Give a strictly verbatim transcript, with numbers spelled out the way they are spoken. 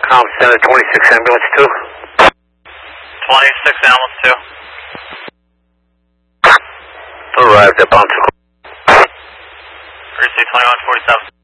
Com Center twenty-six ambulance two. twenty-six ambulance two. Arrived at Bounce. Receive twenty-one forty-seven.